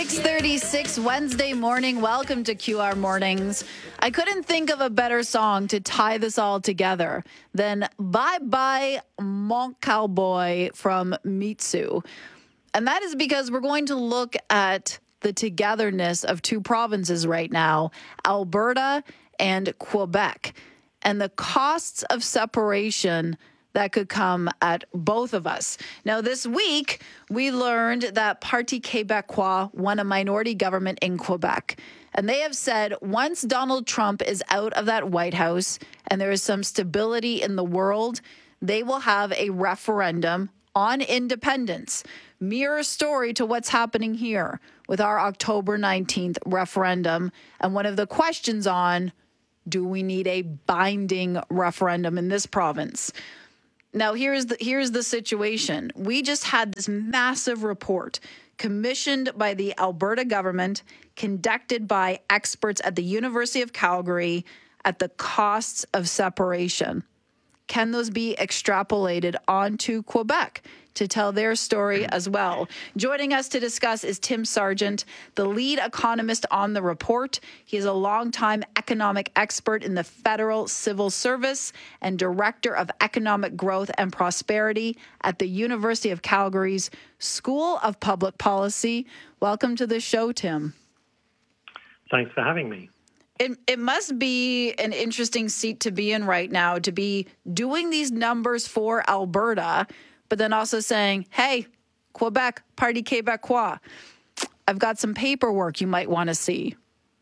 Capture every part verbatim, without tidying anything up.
six thirty-six Wednesday morning. Welcome to Q R Mornings. I couldn't think of a better song to tie this all together than Bye Bye Mon Cowboy from Mitsu. And that is because we're going to look at the togetherness of two provinces right now, Alberta and Quebec, and the costs of separation that could come at both of us. Now, this week, we learned that Parti Québécois won a minority government in Quebec. And they have said once Donald Trump is out of that White House and there is some stability in the world, they will have a referendum on independence. Mirror story to what's happening here with our October nineteenth referendum. And one of the questions on, do we need a binding referendum in this province? Now, here's the here's the situation. We just had this massive report commissioned by the Alberta government, conducted by experts at the University of Calgary at the costs of separation. Can those be extrapolated onto Quebec to tell their story as well? Joining us to discuss is Tim Sargent, the lead economist on the report. He is a longtime economic expert in the Federal Civil Service and Director of Economic Growth and Prosperity at the University of Calgary's School of Public Policy. Welcome to the show, Tim. Thanks for having me. It, it must be an interesting seat to be in right now, to be doing these numbers for Alberta, but then also saying, hey, Quebec, Parti Québécois, I've got some paperwork you might want to see.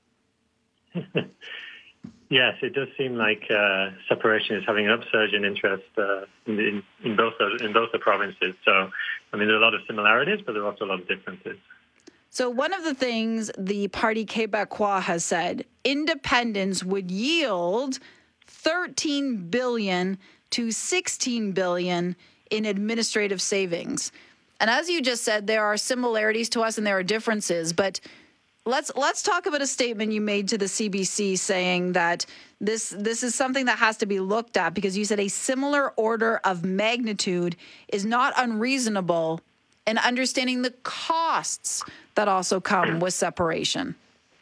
Yes, it does seem like uh, separation is having an upsurge in interest uh, in, in, in, both the, in both the provinces. So, I mean, there are a lot of similarities, but there are also a lot of differences. So one of the things the Parti Québécois has said, independence would yield thirteen billion dollars to sixteen billion dollars in administrative savings. And as you just said, there are similarities to us and there are differences. But let's let's talk about a statement you made to the C B C saying that this this is something that has to be looked at, because you said a similar order of magnitude is not unreasonable in understanding the costs that also come with separation.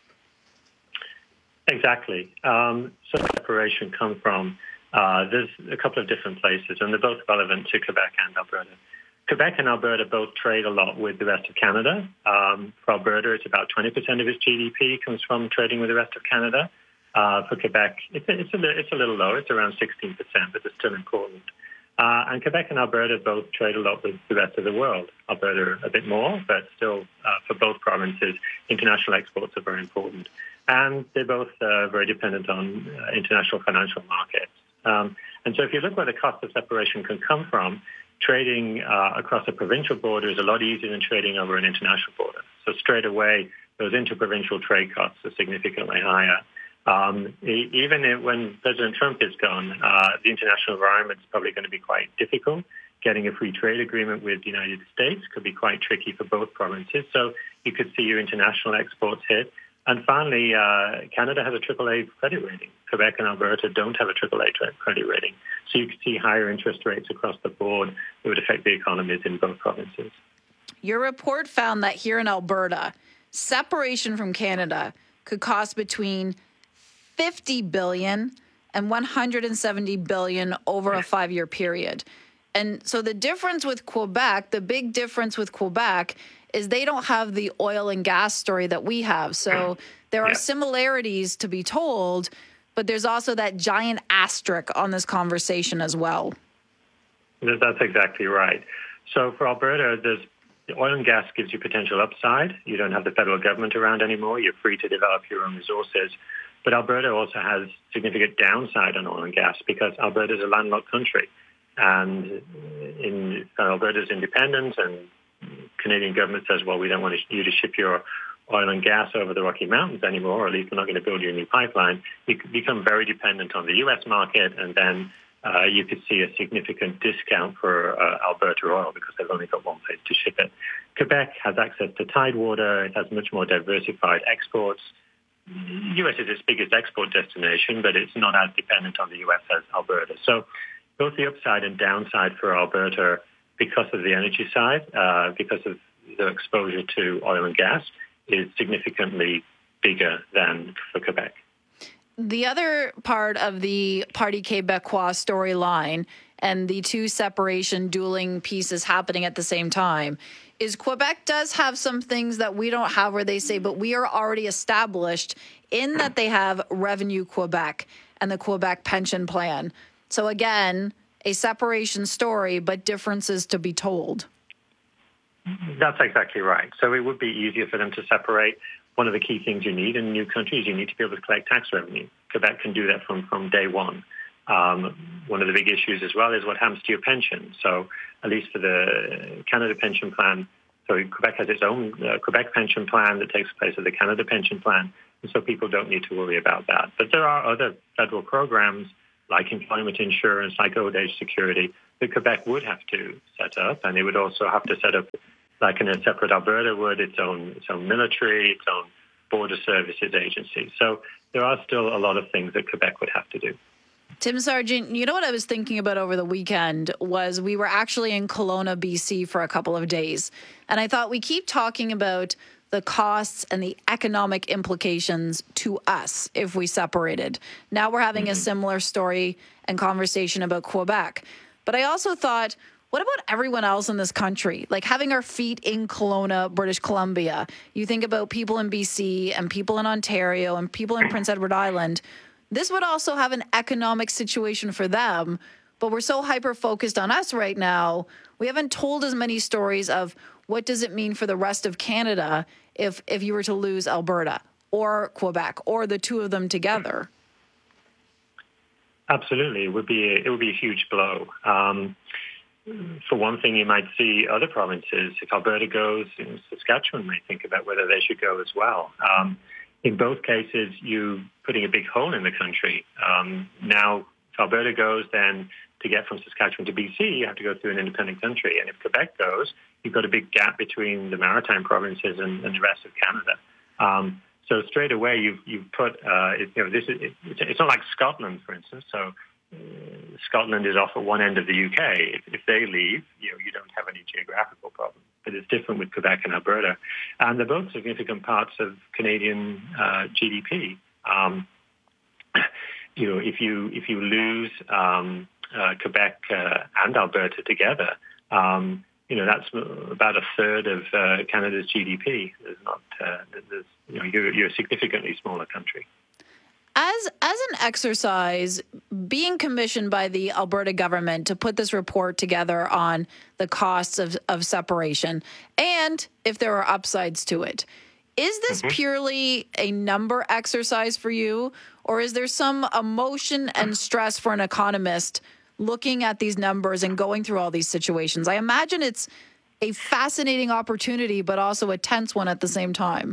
Exactly. Um, so separation come from, uh, there's a couple of different places, and they're both relevant to Quebec and Alberta. Quebec and Alberta both trade a lot with the rest of Canada. Um, for Alberta, it's about twenty percent of its G D P comes from trading with the rest of Canada. Uh, for Quebec, it's a, it's, a, it's a little lower. It's around sixteen percent, but it's still important. Uh, and Quebec and Alberta both trade a lot with the rest of the world. Alberta a bit more, but still, uh, for both provinces, international exports are very important. And they're both uh, very dependent on uh, international financial markets. Um, and so if you look where the cost of separation can come from, trading uh, across a provincial border is a lot easier than trading over an international border. So straight away, those interprovincial trade costs are significantly higher. Um, even if, when President Trump is gone, uh, the international environment is probably going to be quite difficult. Getting a free trade agreement with the United States could be quite tricky for both provinces. So you could see your international exports hit. And finally, uh, Canada has a triple A credit rating. Quebec and Alberta don't have a triple A credit rating. So you could see higher interest rates across the board that would affect the economies in both provinces. Your report found that here in Alberta, separation from Canada could cost between fifty billion dollars and one hundred seventy billion dollars over a five-year period. And so the difference with Quebec, the big difference with Quebec is they don't have the oil and gas story that we have. So there are yeah. similarities to be told, but there's also that giant asterisk on this conversation as well. That's exactly right. So for Alberta, there's the oil and gas gives you potential upside. You don't have the federal government around anymore. You're free to develop your own resources. But Alberta also has significant downside on oil and gas because Alberta is a landlocked country. And in Alberta's independent, and Canadian government says, well, we don't want you to ship your oil and gas over the Rocky Mountains anymore, or at least we're not going to build you a new pipeline. You become very dependent on the U S market, and then uh, you could see a significant discount for uh, Alberta oil because they've only got one place to ship it. Quebec has access to tidewater. It has much more diversified exports. The U S is its biggest export destination, but it's not as dependent on the U S as Alberta. So both the upside and downside for Alberta, because of the energy side, uh, because of the exposure to oil and gas, is significantly bigger than for Quebec. The other part of the Parti Québécois storyline and the two separation dueling pieces happening at the same time is Quebec does have some things that we don't have where they say, but we are already established in that they have Revenue Quebec and the Quebec pension plan. So again, a separation story, but differences to be told. That's exactly right. So it would be easier for them to separate. One of the key things you need in a new country is you need to be able to collect tax revenue. Quebec can do that from, from day one. Um, one of the big issues as well is what happens to your pension. So at least for the Canada Pension Plan, so Quebec has its own uh, Quebec pension plan that takes place of the Canada Pension Plan, and so people don't need to worry about that. But there are other federal programs like employment insurance, like old age security, that Quebec would have to set up, and it would also have to set up, like in a separate Alberta would, its own its own military, its own border services agency. So there are still a lot of things that Quebec would have to do. Tim Sargent, you know what I was thinking about over the weekend was we were actually in Kelowna, B C for a couple of days. And I thought we keep talking about the costs and the economic implications to us if we separated. Now we're having mm-hmm. a similar story and conversation about Quebec. But I also thought, what about everyone else in this country? Like having our feet in Kelowna, British Columbia. You think about people in B C and people in Ontario and people in Prince Edward Island. This would also have an economic situation for them, but we're so hyper-focused on us right now, we haven't told as many stories of what does it mean for the rest of Canada if if you were to lose Alberta or Quebec or the two of them together. Absolutely. It would be a, it would be a huge blow. Um, for one thing, you might see other provinces. If Alberta goes, you know, Saskatchewan may think about whether they should go as well. Um, In both cases, you're putting a big hole in the country. Um, now, if Alberta goes, then to get from Saskatchewan to B C, you have to go through an independent country. And if Quebec goes, you've got a big gap between the maritime provinces and, and the rest of Canada. Um, so straight away, you've you've put uh, it, you know this is it, it's not like Scotland, for instance. So uh, Scotland is off at one end of the U K. If, if they leave, you know you don't have any geographical problem. But it's different with Quebec and Alberta. And they're both significant parts of Canadian uh, G D P. Um, you know, if you if you lose um, uh, Quebec uh, and Alberta together, um, you know that's about a third of uh, Canada's G D P. There's not, uh, there's, you know, you're, you're a significantly smaller country. As as an exercise, being commissioned by the Alberta government to put this report together on the costs of, of separation and if there are upsides to it, is this mm-hmm. purely a number exercise for you, or is there some emotion and stress for an economist looking at these numbers and going through all these situations? I imagine it's a fascinating opportunity, but also a tense one at the same time.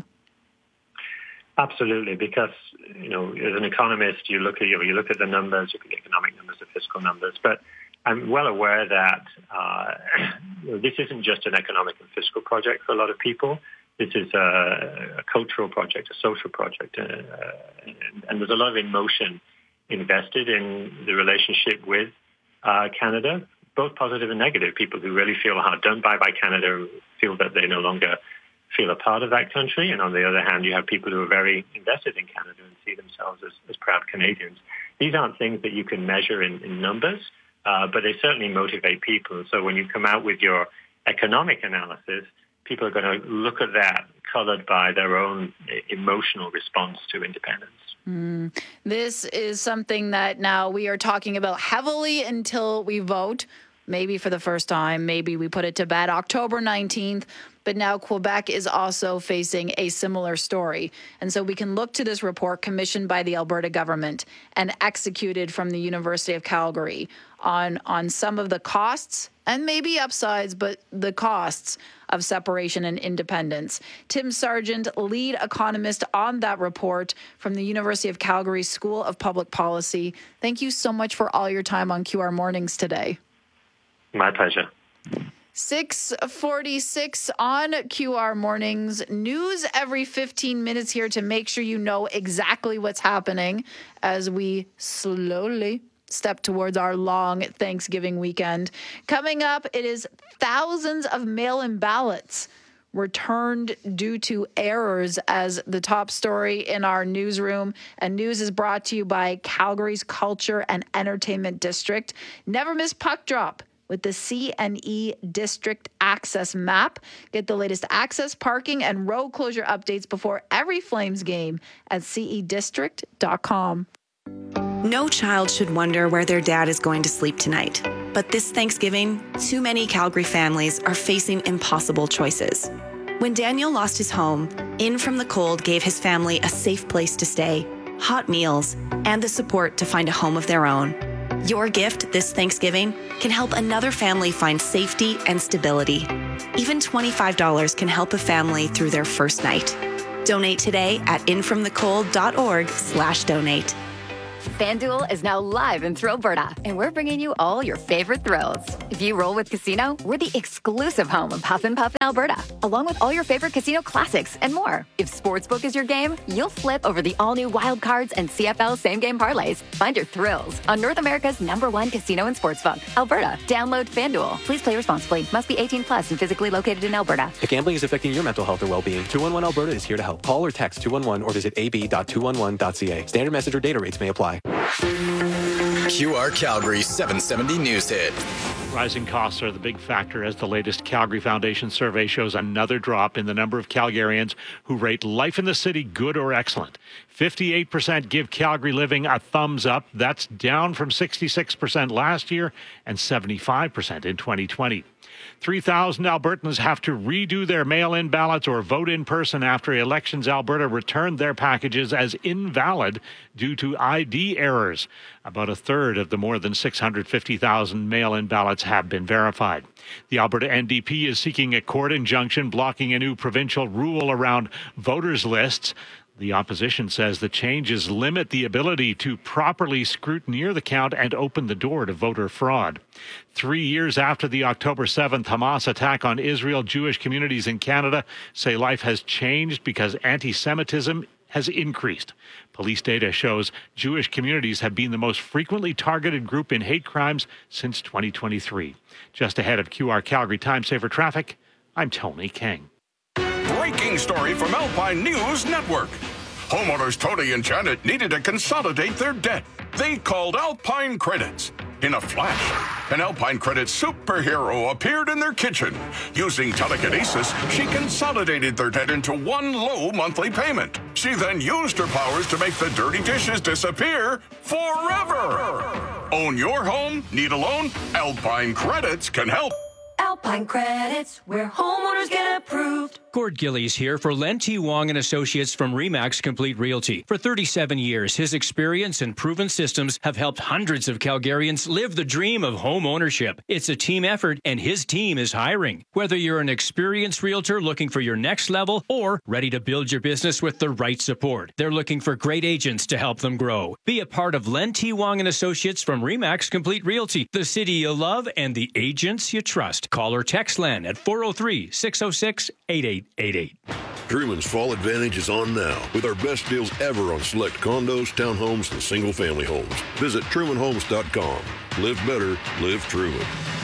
Absolutely, because you know, as an economist, you look at you, know, you look at the numbers, you look at economic numbers, the fiscal numbers. But I'm well aware that uh, you know, this isn't just an economic and fiscal project for a lot of people. This is a, a cultural project, a social project, uh, and, and there's a lot of emotion invested in the relationship with uh, Canada, both positive and negative. People who really feel hard done by by Canada feel that they no longer feel a part of that country. And on the other hand, you have people who are very invested in Canada and see themselves as, as proud Canadians. These aren't things that you can measure in, in numbers, uh, but they certainly motivate people. So when you come out with your economic analysis, people are going to look at that colored by their own emotional response to independence. Mm. This is something that now we are talking about heavily until we vote, maybe for the first time, maybe we put it to bed October nineteenth. But now Quebec is also facing a similar story. And so we can look to this report commissioned by the Alberta government and executed from the University of Calgary on, on some of the costs and maybe upsides, but the costs of separation and independence. Tim Sargent, lead economist on that report from the University of Calgary School of Public Policy. Thank you so much for all your time on Q R Mornings today. My pleasure. six forty-six on Q R Mornings. News every fifteen minutes here to make sure you know exactly what's happening as we slowly step towards our long Thanksgiving weekend. Coming up, it is thousands of mail-in ballots returned due to errors as the top story in our newsroom. And news is brought to you by Calgary's Culture and Entertainment District. Never miss puck drop with the C and E District Access Map. Get the latest access, parking, and road closure updates before every Flames game at c e district dot com. No child should wonder where their dad is going to sleep tonight. But this Thanksgiving, too many Calgary families are facing impossible choices. When Daniel lost his home, In From the Cold gave his family a safe place to stay, hot meals, and the support to find a home of their own. Your gift this Thanksgiving can help another family find safety and stability. Even twenty-five dollars can help a family through their first night. Donate today at infromthecold.org slash donate. FanDuel is now live in Thrillberta, and we're bringing you all your favorite thrills. If you roll with Casino, we're the exclusive home of Huff and Puff in Alberta, along with all your favorite casino classics and more. If Sportsbook is your game, you'll flip over the all-new Wild Cards and C F L same-game parlays. Find your thrills on North America's number one casino and sportsbook, Alberta. Download FanDuel. Please play responsibly. Must be eighteen plus and physically located in Alberta. If gambling is affecting your mental health or well-being, two one one Alberta is here to help. Call or text two one one or visit a b dot two one one dot c a. Standard message or data rates may apply. Q R Calgary seven seventy News Hit. Rising costs are the big factor as the latest Calgary Foundation survey shows another drop in the number of Calgarians who rate life in the city good or excellent. fifty-eight percent give Calgary living a thumbs up. That's down from sixty-six percent last year and seventy-five percent in twenty twenty. three thousand Albertans have to redo their mail-in ballots or vote in person after Elections Alberta returned their packages as invalid due to I D errors. About a third of the more than six hundred fifty thousand mail-in ballots have been verified. The Alberta N D P is seeking a court injunction blocking a new provincial rule around voters' lists. The opposition says the changes limit the ability to properly scrutineer the count and open the door to voter fraud. Three years after the October seventh Hamas attack on Israel, Jewish communities in Canada say life has changed because anti-Semitism has increased. Police data shows Jewish communities have been the most frequently targeted group in hate crimes since twenty twenty-three. Just ahead of Q R Calgary Time Saver Traffic, I'm Tony King. Breaking story from Alpine News Network. Homeowners Tony and Janet needed to consolidate their debt. They called Alpine Credits. In a flash, an Alpine Credits superhero appeared in their kitchen. Using telekinesis, she consolidated their debt into one low monthly payment. She then used her powers to make the dirty dishes disappear forever. Own your home? Need a loan? Alpine Credits can help. Alpine Credits, where homeowners get approved. Gord Gillies here for Len T. Wong and Associates from RE/MAX Complete Realty. For thirty-seven years, his experience and proven systems have helped hundreds of Calgarians live the dream of home ownership. It's a team effort, and his team is hiring. Whether you're an experienced realtor looking for your next level or ready to build your business with the right support, they're looking for great agents to help them grow. Be a part of Len T. Wong and Associates from RE/MAX Complete Realty, the city you love and the agents you trust. Call or text Len at four oh three, six oh six, eight eight eight eight. Truman's Fall Advantage is on now with our best deals ever on select condos, townhomes, and single-family homes. Visit Truman Homes dot com. Live better, live Truman.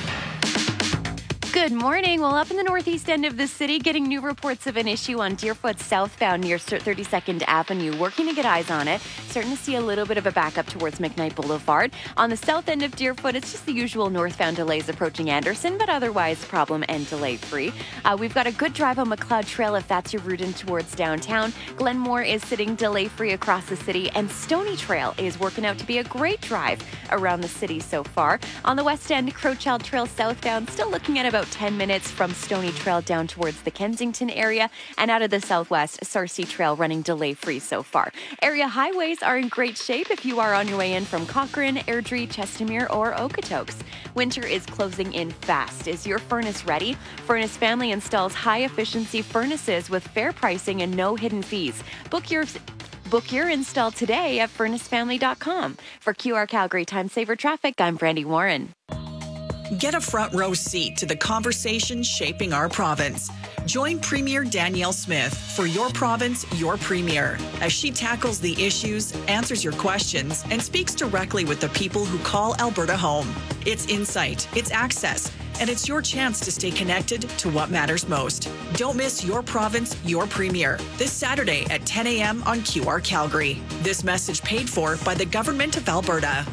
Good morning. Well, up in the northeast end of the city, getting new reports of an issue on Deerfoot southbound near thirty-second Avenue. Working to get eyes on it. Starting to see a little bit of a backup towards McKnight Boulevard. On the south end of Deerfoot, it's just the usual northbound delays approaching Anderson, but otherwise problem and delay free. Uh, we've got a good drive on McLeod Trail if that's your route in towards downtown. Glenmore is sitting delay free across the city, and Stony Trail is working out to be a great drive around the city so far. On the west end, Crowchild Trail southbound, still looking at about ten minutes from Stony Trail down towards the Kensington area, and out of the southwest, Sarcee Trail running delay-free so far. Area highways are in great shape if you are on your way in from Cochrane, Airdrie, Chestermere, or Okotoks. Winter is closing in fast. Is your furnace ready? Furnace Family installs high-efficiency furnaces with fair pricing and no hidden fees. Book your Book your install today at furnace family dot com. For Q R Calgary Time Saver Traffic, I'm Brandy Warren. Get a front row seat to the conversation shaping our province. Join Premier Danielle Smith for Your Province, Your Premier, as she tackles the issues, answers your questions, and speaks directly with the people who call Alberta home. It's insight, it's access, and it's your chance to stay connected to what matters most. Don't miss Your Province, Your Premier this Saturday at ten a.m. on Q R Calgary. This message paid for by the Government of Alberta.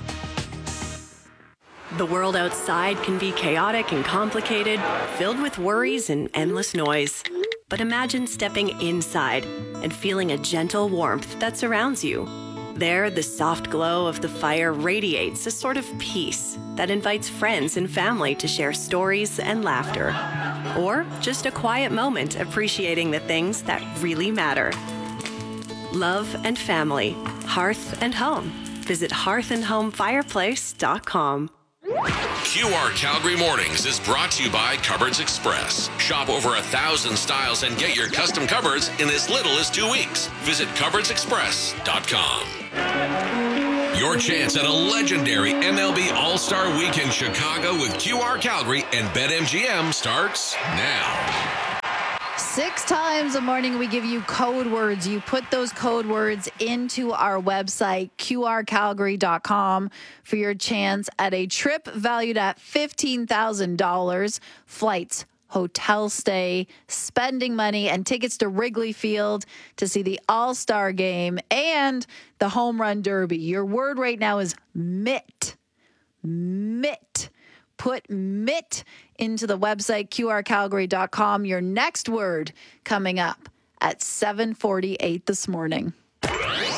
The world outside can be chaotic and complicated, filled with worries and endless noise. But imagine stepping inside and feeling a gentle warmth that surrounds you. There, the soft glow of the fire radiates a sort of peace that invites friends and family to share stories and laughter. Or just a quiet moment appreciating the things that really matter. Love and family, hearth and home. Visit hearth and home fireplace dot com. Q R Calgary Mornings is brought to you by Cupboards Express. Shop over a thousand styles and get your custom cupboards in as little as two weeks. Visit cupboards express dot com. Your chance at a legendary M L B All-Star Week in Chicago with Q R Calgary and BetMGM starts now. Six times a morning we give you code words. You put those code words into our website, Q R calgary dot com, for your chance at a trip valued at fifteen thousand dollars, flights, hotel stay, spending money, and tickets to Wrigley Field to see the All-Star Game and the Home Run Derby. Your word right now is mitt. Mitt. Put mitt into the website, Q R calgary dot com. Your next word coming up at seven forty-eight this morning. Make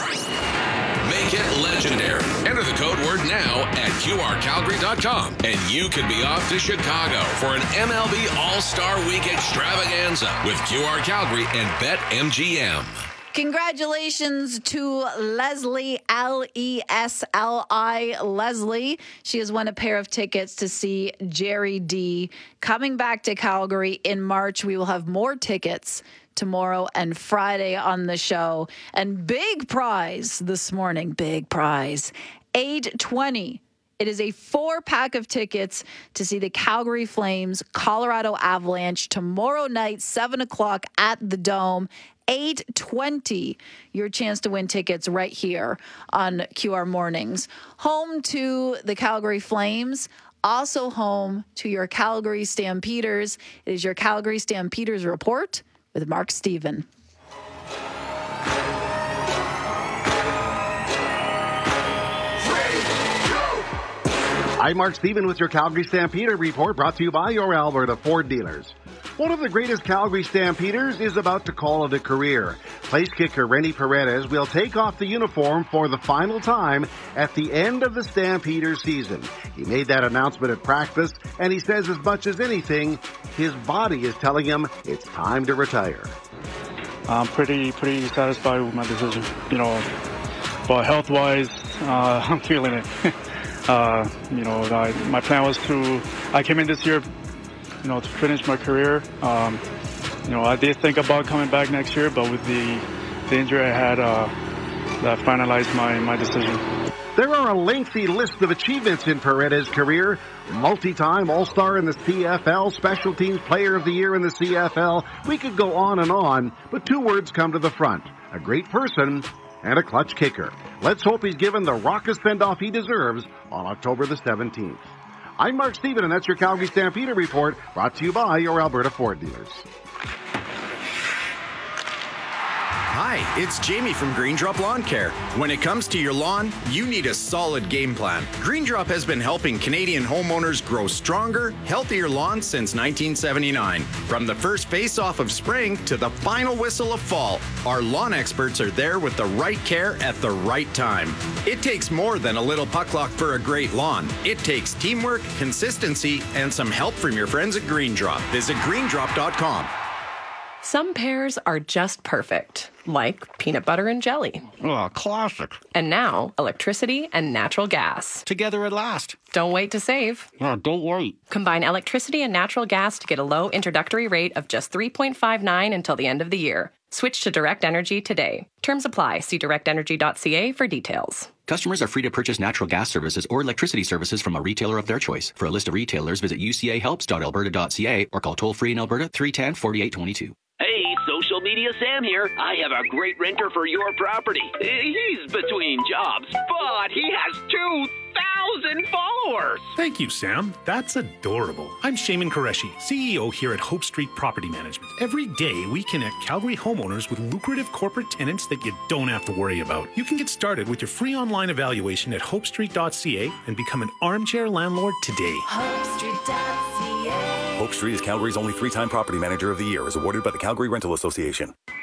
it legendary. Enter the code word now at Q R calgary dot com, and you could be off to Chicago for an M L B All-Star Week extravaganza with Q R Calgary and BetMGM. Congratulations to Leslie, L E S L I, Leslie. She has won a pair of tickets to see Jerry D coming back to Calgary in March. We will have more tickets tomorrow and Friday on the show. And big prize this morning, big prize, eight twenty. It is a four-pack of tickets to see the Calgary Flames, Colorado Avalanche tomorrow night, seven o'clock at the Dome. eight twenty, your chance to win tickets right here on Q R Mornings. Home to the Calgary Flames, also home to your Calgary Stampeders. It is your Calgary Stampeders Report with Mark Stephen. I'm Mark Stephen with your Calgary Stampeder Report, brought to you by your Alberta Ford dealers. One of the greatest Calgary Stampeders is about to call it a career. Place kicker Rennie Paredes will take off the uniform for the final time at the end of the Stampeder season. He made that announcement at practice, and he says as much as anything, his body is telling him it's time to retire. I'm pretty, pretty satisfied with my decision. You know, but health-wise, uh, I'm feeling it. uh, you know, I, my plan was to, I came in this year, you know, to finish my career. Um, you know, I did think about coming back next year, but with the, the injury I had, uh, that finalized my, my decision. There are a lengthy list of achievements in Paredes' career. Multi-time All-Star in the C F L, Special Teams Player of the Year in the C F L. We could go on and on, but two words come to the front: a great person and a clutch kicker. Let's hope he's given the raucous send-off he deserves on October the seventeenth. I'm Mark Stephen, and that's your Calgary Stampeder Report, brought to you by your Alberta Ford dealers. Hi, it's Jamie from Green Drop Lawn Care. When it comes to your lawn, you need a solid game plan. Green Drop has been helping Canadian homeowners grow stronger, healthier lawns since nineteen seventy-nine. From the first face-off of spring to the final whistle of fall, our lawn experts are there with the right care at the right time. It takes more than a little puck luck for a great lawn. It takes teamwork, consistency, and some help from your friends at Green Drop. Visit green drop dot com. Some pairs are just perfect, like peanut butter and jelly. Oh, classic. And now, electricity and natural gas. Together at last. Don't wait to save. Oh, don't wait. Combine electricity and natural gas to get a low introductory rate of just three point five nine until the end of the year. Switch to Direct Energy today. Terms apply. See direct energy dot c a for details. Customers are free to purchase natural gas services or electricity services from a retailer of their choice. For a list of retailers, visit u c a helps dot alberta dot c a or call toll-free in Alberta three one zero, four eight two two. Hey, Social Media Sam here. I have a great renter for your property. He's between jobs, but he has two thousand followers. Thank you, Sam. That's adorable. I'm Shaman Qureshi, C E O here at Hope Street Property Management. Every day, we connect Calgary homeowners with lucrative corporate tenants that you don't have to worry about. You can get started with your free online evaluation at hope street dot c a and become an armchair landlord today. hope street dot c a. Hope Street is Calgary's only three-time property manager of the year, as awarded by the Calgary Rental Association.